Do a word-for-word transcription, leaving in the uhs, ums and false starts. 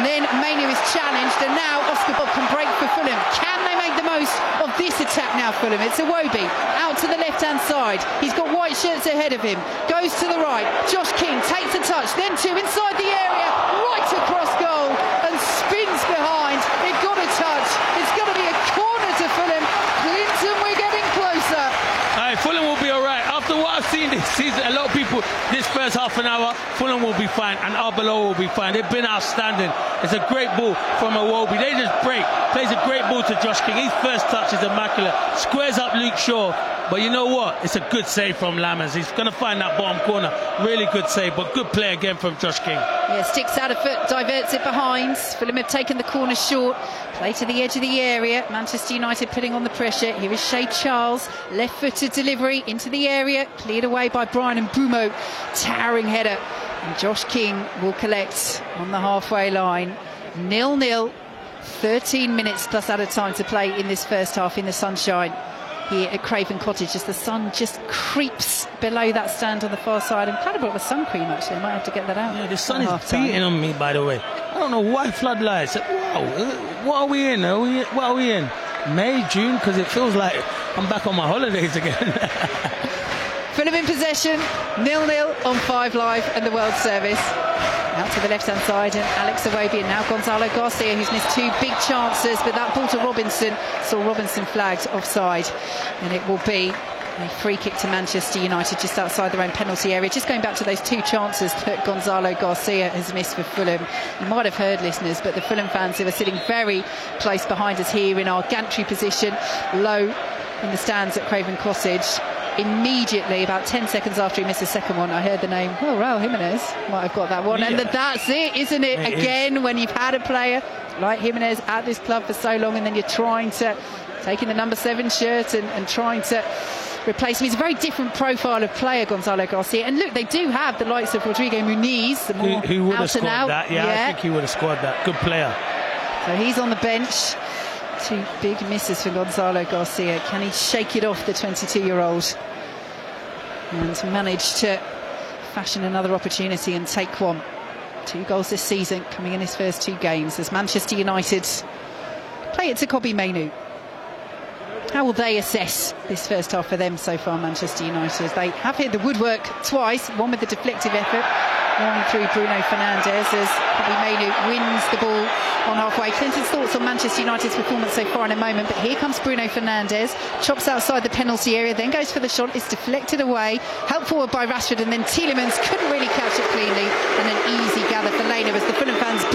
And then Mainoo is challenged, and now Oscar Bob can break for Fulham. Can they make the most of this attack now, Fulham? It's Iwobi out to the left-hand side. He's got white shirts ahead of him. Goes to the right. Josh King takes a touch, then two inside the area, right across goal, and spins behind. It got a touch. It's got to be a corner to Fulham. Clinton, we're getting closer. All right, Fulham will be all right. After what I've seen this season, a lot of people, this first half an hour, Fulham will be fine and Arbeloa will be fine. They've been outstanding. It's a great ball from Iwobi. They just break. Plays a great ball to Josh King. His first touch is immaculate. Squares up Luke Shaw. But you know what? It's a good save from Lammers. He's going to find that bottom corner. Really good save, but good play again from Josh King. Yeah, sticks out of foot, diverts it behind. Fulham have taken the corner short. Play to the edge of the area. Manchester United putting on the pressure. Here is Shay Charles. Left-footed delivery into the area. Cleared away by Brian Mbeumo. Towering header. And Josh King will collect on the halfway line. nil nil. thirteen minutes plus added time to play in this first half in the sunshine here at Craven Cottage, as the sun just creeps below that stand on the far side. I'm glad I brought the sun cream, actually. I might have to get that out. Yeah, the sun is beating on me, by the way. I don't know why floodlights. Wow, what are we in? Are we, what are we in? May, June? Because it feels like I'm back on my holidays again. Fulham in possession, nil nil on Five Live and the World Service. Out to the left-hand side, and Alex Iwobi, and now Gonzalo Garcia, who's missed two big chances, but that ball to Robinson saw Robinson flagged offside, and it will be a free kick to Manchester United just outside their own penalty area. Just going back to those two chances that Gonzalo Garcia has missed for Fulham. You might have heard, listeners, but the Fulham fans who are sitting very close behind us here in our gantry position, low in the stands at Craven Cottage, immediately, about ten seconds after he missed the second one, I heard the name, well, Raul Jimenez might have got that one. Yeah. And that's it, isn't it? it Again, is. When you've had a player like Jimenez at this club for so long, and then you're trying to, taking the number seven shirt and, and trying to replace him. He's a very different profile of player, Gonzalo Garcia. And look, they do have the likes of Rodrigo Muniz, the more who, who would out have scored and out. that? Yeah, yeah, I think he would have scored that. Good player. So he's on the bench. Two big misses for Gonzalo Garcia. Can he shake it off, the twenty-two-year-old, and manage to fashion another opportunity and take one? Two goals this season coming in his first two games as Manchester United play it to Kobbie Mainoo. How will they assess this first half for them so far, Manchester United? They have hit the woodwork twice, one with a deflective effort, one through Bruno Fernandes, as Kobbie Mainoo wins the ball on halfway. Clinton's thoughts on Manchester United's performance so far in a moment, but here comes Bruno Fernandes, chops outside the penalty area, then goes for the shot, it's deflected away, helped forward by Rashford, and then Tielemans couldn't really catch it cleanly, and an easy gather for Leno as the Fulham